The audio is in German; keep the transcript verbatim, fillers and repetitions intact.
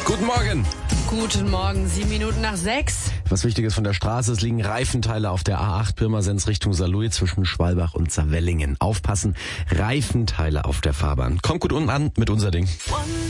Guten Morgen. Guten Morgen, sieben Minuten nach sechs. Was Wichtiges von der Straße, es liegen Reifenteile auf der A acht Pirmasens Richtung Saarlouis zwischen Schwalbach und Saarwellingen. Aufpassen, Reifenteile auf der Fahrbahn. Kommt gut unten an mit unser Ding.